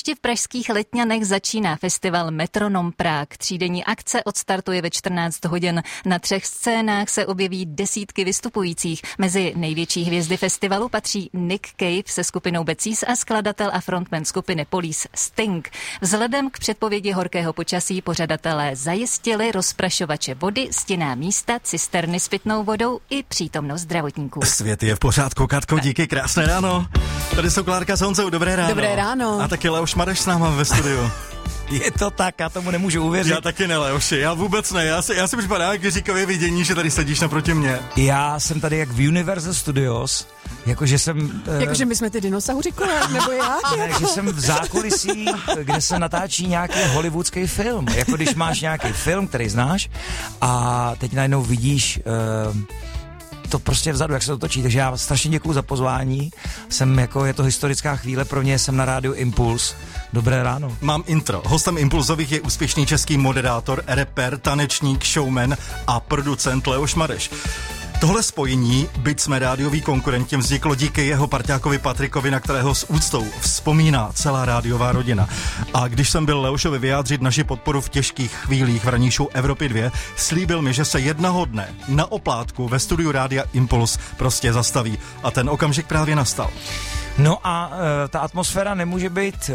letišti v pražských Letňanech začíná festival Metronom Prague. Třídenní akce odstartuje ve 14 hodin. Na 3 scénách se objeví desítky vystupujících. Mezi největší hvězdy festivalu patří Nick Cave se skupinou Bad Seeds a skladatel a frontman skupiny Police Sting. Vzhledem k předpovědi horkého počasí pořadatelé zajistili rozprašovače vody, stinná místa, cisterny s pitnou vodou i přítomnost zdravotníků. Svět je v pořádku, Katko, díky, krásné ráno. Tady jsou Klárka s Honzou, dobré ráno. Dobré ráno. A taky Leoš Mareš s náma ve studiu. Je to tak, já tomu nemůžu uvěřit. Já taky ne, Leoši, já vůbec ne. Já si připadá jak říkové vidění, že tady sedíš naproti mě. Já jsem tady jak v Universal Studios, jakože jsem... Jakože my jsme ty dinosauři, nebo já? Ne, že jsem v zákulisí, kde se natáčí nějaký hollywoodský film. Jako když máš nějaký film, který znáš a teď najednou vidíš... to prostě vzadu, jak se to točí, takže já strašně děkuju za pozvání. Je to historická chvíle pro mě, jsem na rádiu Impuls. Dobré ráno. Mám intro. Hostem Impulzových je úspěšný český moderátor, rapper, tanečník, showman a producent Leoš Mareš. Tohle spojení, byť jsme rádiový konkurenti, vzniklo díky jeho parťákovi Patrikovi, na kterého s úctou vzpomíná celá rádiová rodina. A když jsem byl Leošovi vyjádřit naši podporu v těžkých chvílích v ranní show Evropy 2, slíbil mi, že se jednoho dne na oplátku ve studiu Rádia Impuls prostě zastaví. A ten okamžik právě nastal. No a ta atmosféra nemůže být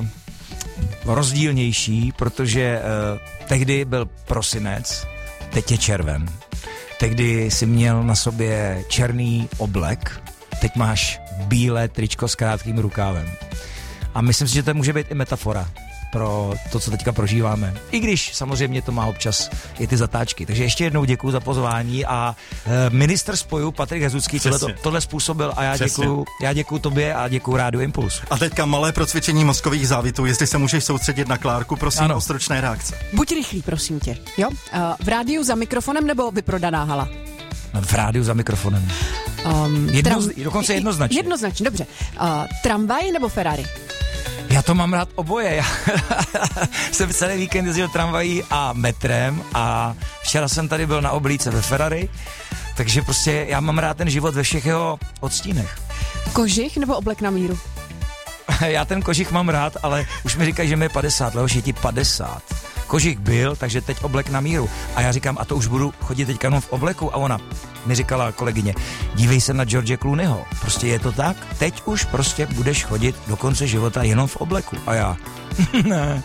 rozdílnější, protože tehdy byl prosinec, teď je červen. Tehdy jsi měl na sobě černý oblek, teď máš bílé tričko s krátkým rukávem. A myslím si, že to může být i metafora pro to, co teďka prožíváme. I když samozřejmě to má občas i ty zatáčky. Takže ještě jednou děkuju za pozvání a ministr spojů Patrik Hezucký tohle způsobil a já děkuju tobě a děkuju Rádiu Impuls. A teďka malé procvičení mozkových závitů, jestli se můžeš soustředit na Klárku, prosím, ano. O stručné reakce. Buď rychlý, prosím tě. Jo? V rádiu za mikrofonem nebo vyprodaná hala? V rádiu za mikrofonem. Dokonce jednoznačně. Jednoznačně, dobře. Tramvaj nebo Ferrari? Já to mám rád oboje. Já jsem celý víkend jezdil tramvají a metrem a včera jsem tady byl na oblíce ve Ferrari, takže prostě já mám rád ten život ve všech jeho odstínech. Kožich nebo oblek na míru? Já ten kožich mám rád, ale už mi říkají, že mi je 50, Leoš, je ti 50. Kožich byl, takže teď oblek na míru. A já říkám, a to už budu chodit teďka jenom v obleku. A ona mi říkala, kolegyně, dívej se na George Clooneyho. Prostě je to tak, teď už prostě budeš chodit do konce života jenom v obleku. A já, ne.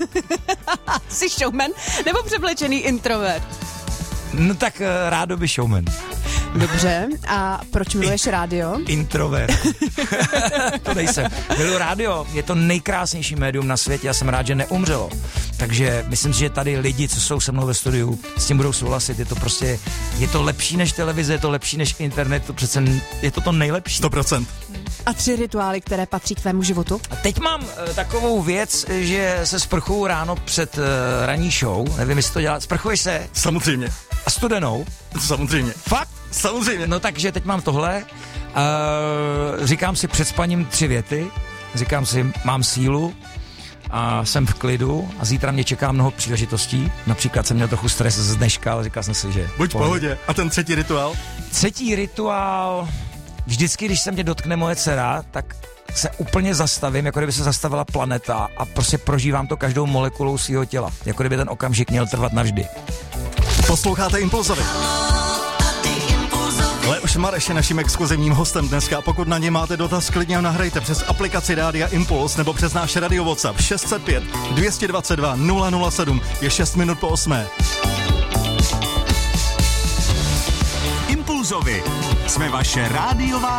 Jsi showman nebo převlečený introvert? No tak rádoby showman. Dobře, a proč miluješ rádio? Introvert. To nejsem. Miluji rádio, je to nejkrásnější médium na světě a jsem rád, že neumřelo. Takže myslím si, že tady lidi, co jsou se mnou ve studiu, s tím budou souhlasit. Je to lepší než televize, je to lepší než internet, je to nejlepší. 100%. A 3 rituály, které patří k tvému životu? A teď mám takovou věc, že se sprchuju ráno před ranní show. Nevím, jestli to dělá. Sprchuješ se? Samozřejmě. A studenou? Samozřejmě. Fakt? Samozřejmě. No takže teď mám tohle. Říkám si před spaním 3 věty. Říkám si, mám sílu a jsem v klidu a zítra mě čeká mnoho příležitostí. Například jsem měl trochu stres z dneška, ale říkal jsem si, že... Buď v pohodě. A ten 3. rituál? 3. rituál... Vždycky, když se mě dotkne moje dcera, tak se úplně zastavím, jako kdyby se zastavila planeta a prostě prožívám to každou molekulou svého těla. Jako kdyby ten okamžik měl trvat navždy. Posloucháte Impulzovi. Leoš Mareš je naším exkluzivním hostem dneska. Pokud na ně máte dotaz, klidně ho nahrajte přes aplikaci Rádia Impuls nebo přes náš radio WhatsApp 605 222 007. Je 6 minut po 8. Impulzovi. Jsme vaše rádiová